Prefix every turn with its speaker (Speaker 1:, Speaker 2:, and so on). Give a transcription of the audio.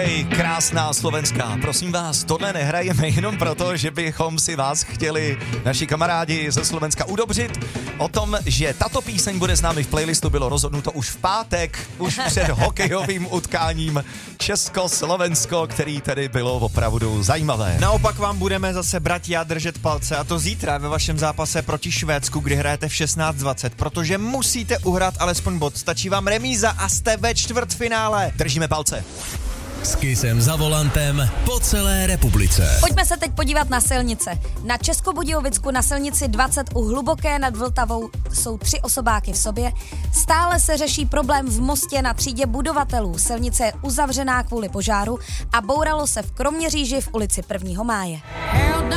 Speaker 1: hokej, krásná slovenská. Prosím vás, tohle nehrajeme jenom proto, že bychom si vás chtěli naši kamarádi ze Slovenska udobřit. O tom, že tato píseň bude s námi v playlistu, bylo rozhodnuto už v pátek, už před hokejovým utkáním Česko-Slovensko, který tedy bylo opravdu zajímavé.
Speaker 2: Naopak vám budeme zase bratia držet palce, a to zítra ve vašem zápase proti Švédsku, kdy hrajete v 16:20, protože musíte uhrát alespoň bod. Stačí vám remíza a jste ve čtvrtfinále.
Speaker 1: Držíme palce.
Speaker 3: S Kissem za volantem po celé republice.
Speaker 4: Pojďme se teď podívat na silnice. Na Českobudějovicku na silnici 20 u Hluboké nad Vltavou jsou 3 osobáky v sobě. Stále se řeší problém v Mostě na třídě budovatelů. Silnice je uzavřená kvůli požáru a bouralo se v Kroměříži v ulici 1. máje.